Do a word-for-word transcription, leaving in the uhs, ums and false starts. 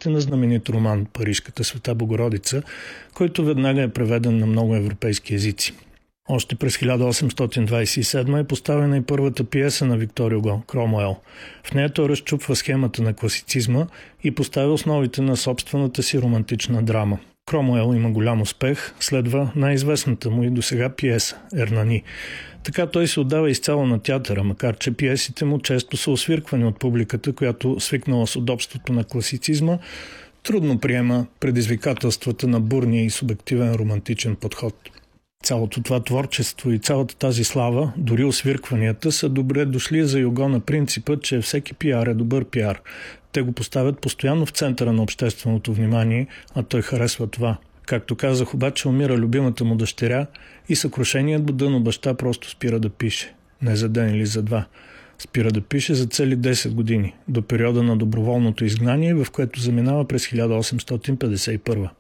наистина знаменит роман «Парижката Света Богородица», който веднага е преведен на много европейски езици. Още през хиляда осемстотин двадесет и седма е поставена и първата пиеса на Виктор Юго «Кромуел». В нея той разчупва схемата на класицизма и поставя основите на собствената си романтична драма. Кромуел има голям успех, следва най-известната му и досега пиеса «Ернани». Така той се отдава изцяло на театъра, макар че пиесите му често са освирквани от публиката, която, свикнала с удобството на класицизма, трудно приема предизвикателствата на бурния и субективен романтичен подход. Цялото това творчество и цялата тази слава, дори освиркванията, са добре дошли за Юго на принципа, че всеки пиар е добър пиар. Те го поставят постоянно в центъра на общественото внимание, а той харесва това. Както казах, обаче умира любимата му дъщеря и съкрушеният будън баща просто спира да пише. Не за ден или за два. Спира да пише за цели десет години, до периода на доброволното изгнание, в което заминава през хиляда осемстотин петдесет и първа.